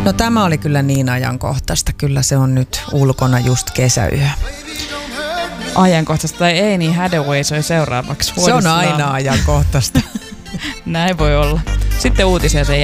No tämä oli kyllä niin ajankohtaista. Kyllä se on nyt ulkona just kesäyö. Ajankohtaista tai ei, niin Hathaway soi seuraavaksi. Se on aina ajankohtaista. Näin voi olla. Sitten uutisia sen